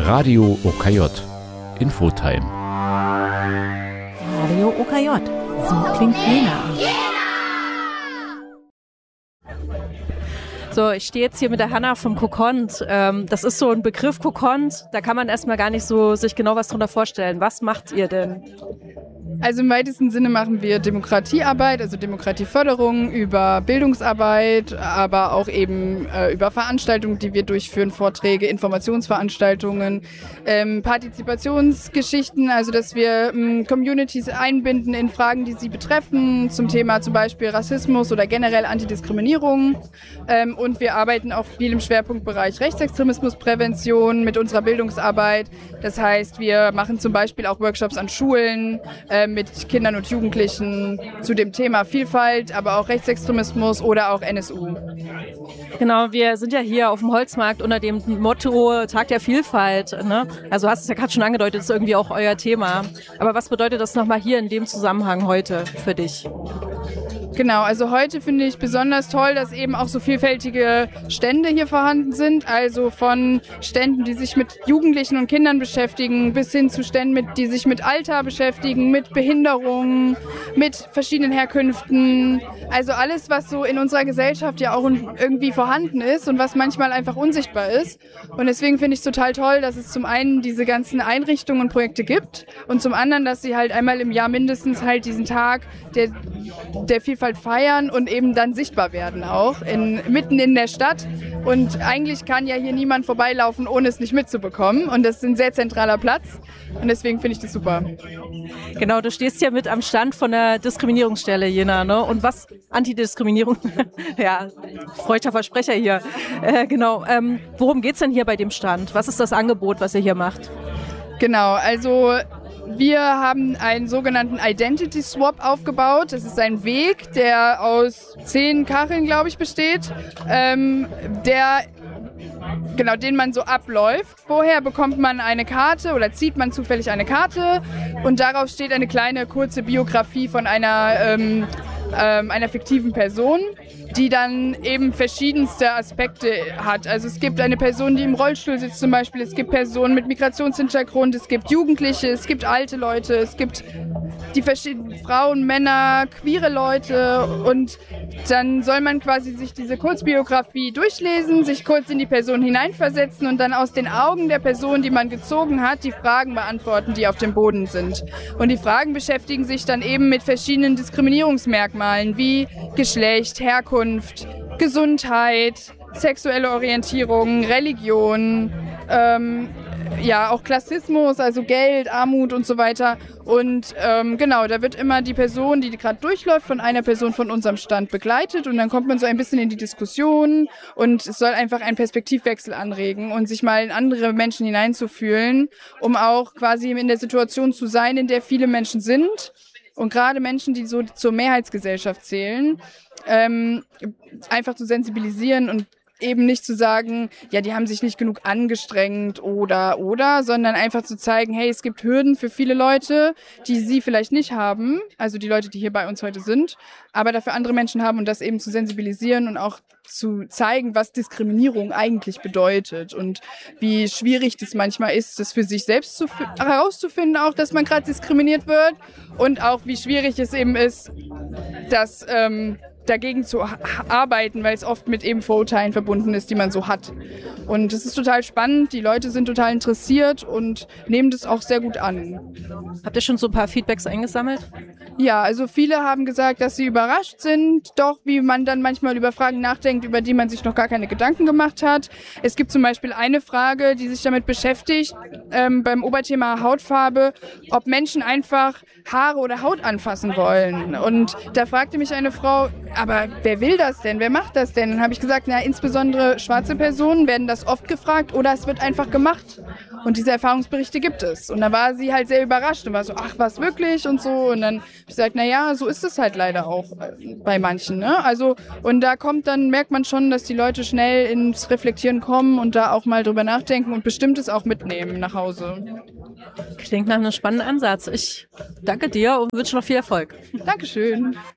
Radio OKJ Infotime. Radio OKJ, so klingt Jena. So, ich stehe jetzt hier mit der Hanna vom Kokont. Das ist so ein Begriff Kokont, da kann man erstmal gar nicht so sich genau was drunter vorstellen. Was macht ihr denn? Also im weitesten Sinne machen wir Demokratiearbeit, also Demokratieförderung über Bildungsarbeit, aber auch eben über Veranstaltungen, die wir durchführen, Vorträge, Informationsveranstaltungen, Partizipationsgeschichten, also dass wir Communities einbinden in Fragen, die sie betreffen, zum Thema zum Beispiel Rassismus oder generell Antidiskriminierung. Und wir arbeiten auch viel im Schwerpunktbereich Rechtsextremismusprävention mit unserer Bildungsarbeit. Das heißt, wir machen zum Beispiel auch Workshops an Schulen, mit Kindern und Jugendlichen zu dem Thema Vielfalt, aber auch Rechtsextremismus oder auch NSU. Genau, wir sind ja hier auf dem Holzmarkt unter dem Motto Tag der Vielfalt. Ne? Also hast du es ja gerade schon angedeutet, ist irgendwie auch euer Thema. Aber was bedeutet das nochmal hier in dem Zusammenhang heute für dich? Genau, also heute finde ich besonders toll, dass eben auch so vielfältige Stände hier vorhanden sind. Also von Ständen, die sich mit Jugendlichen und Kindern beschäftigen, bis hin zu Ständen, die sich mit Alter beschäftigen, mit Behinderungen, mit verschiedenen Herkünften. Also alles, was so in unserer Gesellschaft ja auch irgendwie vorhanden ist und was manchmal einfach unsichtbar ist. Und deswegen finde ich es total toll, dass es zum einen diese ganzen Einrichtungen und Projekte gibt und zum anderen, dass sie halt einmal im Jahr mindestens halt diesen Tag der Vielfalt feiern und eben dann sichtbar werden auch, mitten in der Stadt. Und eigentlich kann ja hier niemand vorbeilaufen, ohne es nicht mitzubekommen. Und das ist ein sehr zentraler Platz. Und deswegen finde ich das super. Genau, du stehst hier mit am Stand von der Diskriminierungsstelle Jena, ne? Und was? Antidiskriminierung? Ja, freudscher Versprecher hier. Genau. Worum geht's denn hier bei dem Stand? Was ist das Angebot, was ihr hier macht? Genau, also wir haben einen sogenannten Identity Swap aufgebaut. Das ist ein Weg, der aus 10 Kacheln, glaube ich, besteht, den man so abläuft. Vorher bekommt man eine Karte oder zieht man zufällig eine Karte und darauf steht eine kleine, kurze Biografie von einer fiktiven Person, die dann eben verschiedenste Aspekte hat. Also es gibt eine Person, die im Rollstuhl sitzt zum Beispiel, es gibt Personen mit Migrationshintergrund, es gibt Jugendliche, es gibt alte Leute, es gibt die verschiedenen Frauen, Männer, queere Leute und dann soll man quasi sich diese Kurzbiografie durchlesen, sich kurz in die Person hineinversetzen und dann aus den Augen der Person, die man gezogen hat, die Fragen beantworten, die auf dem Boden sind. Und die Fragen beschäftigen sich dann eben mit verschiedenen Diskriminierungsmerkmalen wie Geschlecht, Herkunft, Gesundheit, sexuelle Orientierung, Religion, auch Klassismus, also Geld, Armut und so weiter. Und da wird immer die Person, die gerade durchläuft, von einer Person von unserem Stand begleitet und dann kommt man so ein bisschen in die Diskussion und es soll einfach einen Perspektivwechsel anregen und sich mal in andere Menschen hineinzufühlen, um auch quasi in der Situation zu sein, in der viele Menschen sind. Und gerade Menschen, die so zur Mehrheitsgesellschaft zählen, einfach zu sensibilisieren und eben nicht zu sagen, ja, die haben sich nicht genug angestrengt oder, sondern einfach zu zeigen, hey, es gibt Hürden für viele Leute, die sie vielleicht nicht haben, also die Leute, die hier bei uns heute sind, aber dafür andere Menschen haben und das eben zu sensibilisieren und auch zu zeigen, was Diskriminierung eigentlich bedeutet und wie schwierig das manchmal ist, das für sich selbst herauszufinden, auch, dass man gerade diskriminiert wird und auch wie schwierig es eben ist, dass dagegen zu arbeiten, weil es oft mit eben Vorurteilen verbunden ist, die man so hat. Und es ist total spannend, die Leute sind total interessiert und nehmen das auch sehr gut an. Habt ihr schon so ein paar Feedbacks eingesammelt? Ja, also viele haben gesagt, dass sie überrascht sind, doch wie man dann manchmal über Fragen nachdenkt, über die man sich noch gar keine Gedanken gemacht hat. Es gibt zum Beispiel eine Frage, die sich damit beschäftigt, beim Oberthema Hautfarbe, ob Menschen einfach Haare oder Haut anfassen wollen. Und da fragte mich eine Frau, aber wer will das denn? Wer macht das denn? Dann habe ich gesagt, insbesondere schwarze Personen werden das oft gefragt oder es wird einfach gemacht. Und diese Erfahrungsberichte gibt es. Und da war sie halt sehr überrascht und war so, ach, was wirklich und so. Und dann habe ich gesagt, so ist es halt leider auch bei manchen. Ne? Also, und da merkt man schon, dass die Leute schnell ins Reflektieren kommen und da auch mal drüber nachdenken und Bestimmtes auch mitnehmen nach Hause. Klingt nach einem spannenden Ansatz. Ich danke dir und wünsche noch viel Erfolg. Dankeschön.